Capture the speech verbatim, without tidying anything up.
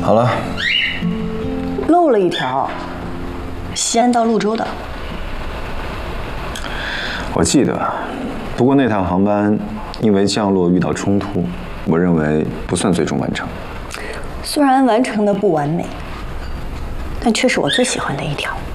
好了， 漏了一条，西安到潞州的。 我记得，不过那趟航班因为降落遇到冲突，我认为不算最终完成。 虽然完成的不完美，但却是我最喜欢的一条。